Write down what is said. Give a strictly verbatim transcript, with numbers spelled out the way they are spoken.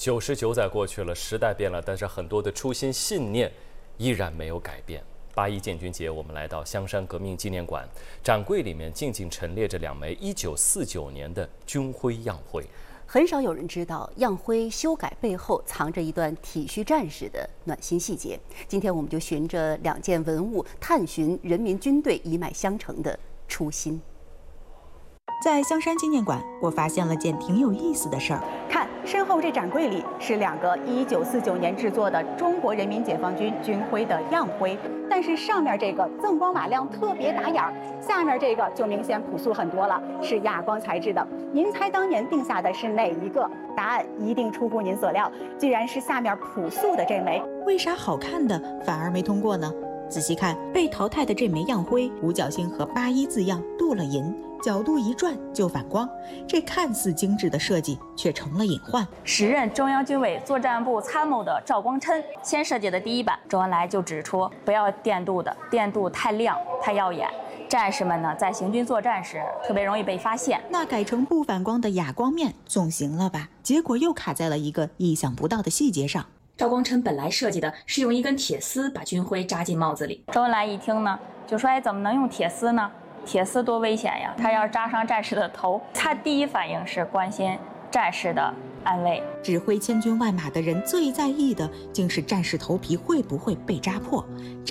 九十九载过去了，时代变了，但是很多的初心信念依然没有改变。八一建军节，我们来到香山革命纪念馆，展柜里面静静陈列着两枚一九四九年的军徽样徽。 很少有人知道，样徽修改背后藏着一段体恤战士的暖心细节。今天，我们就循着两件文物，探寻人民军队一脉相承的初心。 在香山纪念馆，我发现了件挺有意思的事儿。 看，身后这展柜里是两个一九四九年制作的中国人民解放军军徽的样徽，但是上面这个锃光瓦亮，特别打眼儿，下面这个就明显朴素很多了，是哑光材质的。您猜当年定下的是哪一个？答案一定出乎您所料，居然是下面朴素的这枚。 为啥好看的反而没通过呢？仔细看，被淘汰的这枚样徽，五角星和八一字样镀了银，角度一转就反光，这看似精致的设计却成了隐患。 时任中央军委作战部参谋的赵光琛先设计的第一版，周恩来就指出不要电镀的，电镀太亮太耀眼，战士们呢在行军作战时特别容易被发现。 那改成不反光的哑光面总行了吧？结果又卡在了一个意想不到的细节上。 赵光琛本来设计的是用一根铁丝把军徽扎进帽子里， 周恩来一听呢，就说：“哎，怎么能用铁丝呢？铁丝多危险呀！他要扎伤战士的头。”他第一反应是关心战士的安危。 指挥千军万马的人最在意的，竟是战士头皮会不会被扎破。